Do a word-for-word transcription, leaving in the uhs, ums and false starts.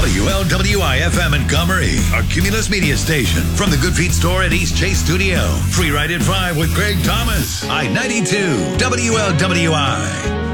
W L W I F M Montgomery, a Cumulus media station. From the Good Feet store at East Chase Studio. Free Ride at five with Craig Thomas. I ninety-two, W L W I.